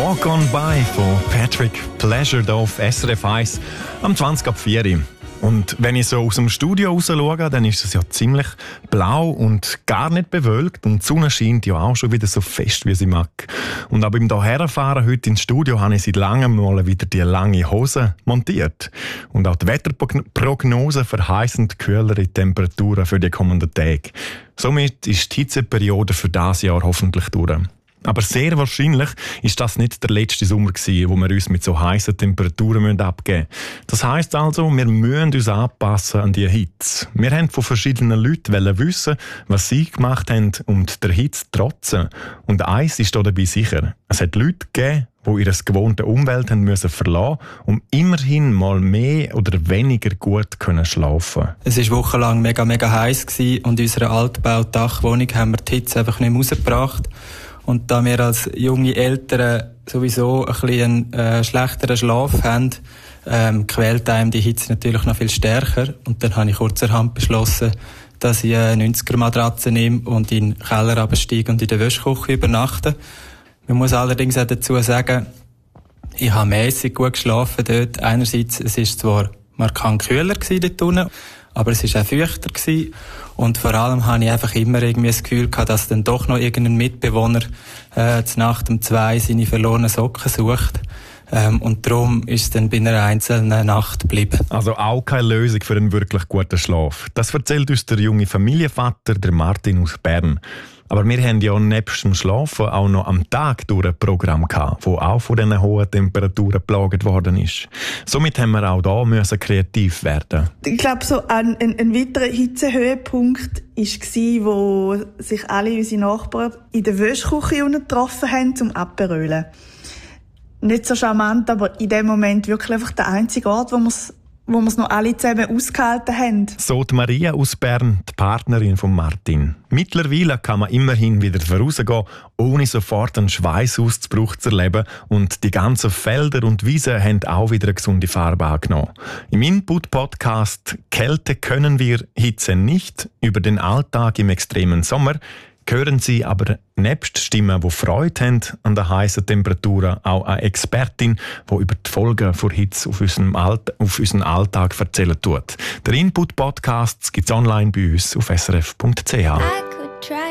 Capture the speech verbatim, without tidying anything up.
Walk on By von Patrick Pleasure hier auf S R F eins am zwanzig ab vier. Und wenn ich so aus dem Studio raus schaue, dann ist es ja ziemlich blau und gar nicht bewölkt und die Sonne scheint ja auch schon wieder so fest, wie sie mag. Und auch beim Daherfahren heute ins Studio habe ich seit langem mal wieder die lange Hose montiert. Und auch die Wetterprognose verheißend kühlere Temperaturen für die kommenden Tage. Somit ist die Hitzeperiode für dieses Jahr hoffentlich durch. Aber sehr wahrscheinlich ist das nicht der letzte Sommer gewesen, wo wir uns mit so heißen Temperaturen abgeben müssen. Das heisst also, wir müssen uns anpassen an die Hitze. Wir haben von verschiedenen Leuten wissen, was sie gemacht haben, um der Hitze zu trotzen. Und eins ist dabei sicher: Es hat Leute gegeben, die ihre gewohnte Umwelt haben müssen verlassen, um immerhin mal mehr oder weniger gut können schlafen. Es war wochenlang mega, mega heiß gewesen und in unserer Altbau-Dachwohnung haben wir die Hitze einfach nicht rausgebracht. Und da wir als junge Eltern sowieso ein bisschen einen äh, schlechteren Schlaf haben, ähm, quält einem die Hitze natürlich noch viel stärker. Und dann habe ich kurzerhand beschlossen, dass ich eine neunziger-Matratze nehme und in den Keller runtersteige und in der Wäschküche übernachte. Man muss allerdings auch dazu sagen, ich habe mässig gut geschlafen dort. Einerseits, es ist zwar markant kühler gewesen dort unten, aber es war auch feuchter gewesen. Und vor allem habe ich einfach immer irgendwie das Gefühl gehabt, dass dann doch noch irgendein Mitbewohner äh, Nacht um zwei seine verlorenen Socken sucht. Ähm, und darum ist es dann bei einer einzelnen Nacht geblieben. Also auch keine Lösung für einen wirklich guten Schlaf. Das erzählt uns der junge Familienvater, der Martin aus Bern. Aber wir haben ja nebst dem Schlafen auch noch am Tag durch ein Programm gehabt, das auch von diesen hohen Temperaturen geplagt worden ist. Somit haben wir auch da müssen kreativ werden. Ich glaube, so ein, ein, ein weiterer Hitzehöhepunkt war, wo sich alle unsere Nachbarn in der Wäschküche getroffen haben, zum Aperölen. Nicht so charmant, aber in dem Moment wirklich einfach der einzige Ort, wo wir es wo wir es noch alle zusammen ausgehalten haben. So die Maria aus Bern, die Partnerin von Martin. Mittlerweile kann man immerhin wieder vorausgehen, ohne sofort einen Schweißausbruch zu erleben, und die ganzen Felder und Wiesen haben auch wieder eine gesunde Farbe angenommen. Im Input-Podcast «Kälte können wir, Hitze nicht» über den Alltag im extremen Sommer hören Sie aber nebst Stimmen, die Freude haben an den heißen Temperaturen, auch eine Expertin, die über die Folgen der Hitze auf unseren, Alt- auf unseren Alltag erzählen tut. Der Input-Podcast gibt es online bei uns auf s r f punkt c h.